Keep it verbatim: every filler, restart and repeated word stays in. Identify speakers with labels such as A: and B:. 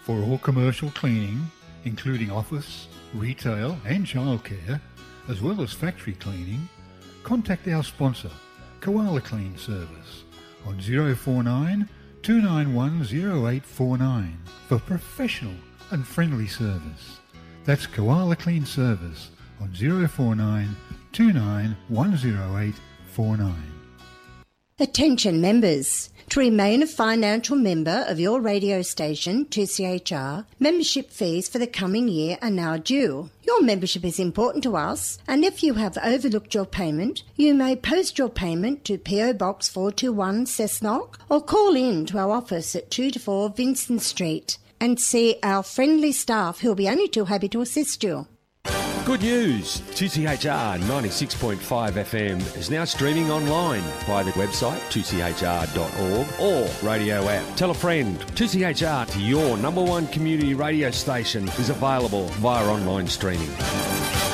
A: For all commercial cleaning, including office, retail and childcare, as well as factory cleaning, contact our sponsor, Koala Clean Service, on zero four nine, two nine one, zero eight four nine for professional and friendly service. That's Koala Clean Service on zero four nine, two nine one, zero eight four nine.
B: Attention members. To remain a financial member of your radio station, two C H R, membership fees for the coming year are now due. Your membership is important to us, and if you have overlooked your payment, you may post your payment to P O Box four two one, Cessnock, or call in to our office at two to four Vincent Street and see our friendly staff who will be only too happy to assist you.
C: Good news! two C H R ninety-six point five F M is now streaming online via the website two c h r dot org or radio app. Tell a friend. two C H R, your number one community radio station, is available via online streaming.